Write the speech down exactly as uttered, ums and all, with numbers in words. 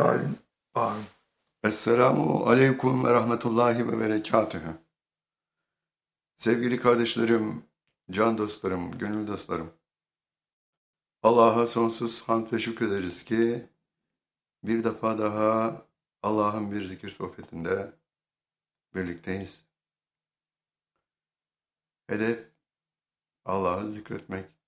Amin. Amin. Esselamu aleyküm ve rahmetullahi ve berekatühü. Sevgili kardeşlerim, can dostlarım, gönül dostlarım. Allah'a sonsuz hamd ve şükrederiz ki bir defa daha Allah'ın bir zikir sohbetinde birlikteyiz. Hedef Allah'ı zikretmek,